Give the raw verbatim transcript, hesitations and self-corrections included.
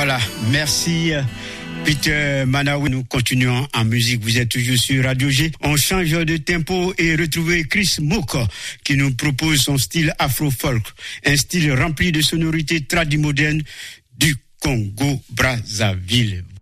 Voilà, merci Peter Manawi. Nous continuons en musique. Vous êtes toujours sur Radio G. On change de tempo et retrouver Chris Mook qui nous propose son style afro-folk, un style rempli de sonorités tradi-modernes du Congo-Brazzaville.